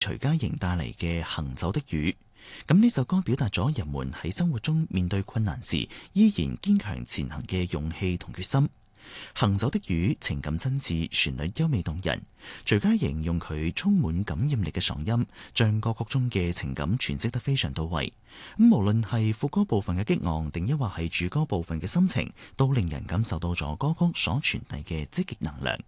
徐佳瑩帶嚟嘅《行走的雨》。咁呢首歌表達咗人們喺生活中面對困難時依然堅強前行嘅勇氣同決心。行走的雨情感真摯，旋律優美動人。徐佳瑩用佢充滿感染力嘅嗓音，將歌曲中嘅情感詮釋得非常到位。咁無論係副歌部分嘅激昂，定抑或係主歌部分嘅心情，都令人感受到咗歌曲所傳遞嘅積極能量。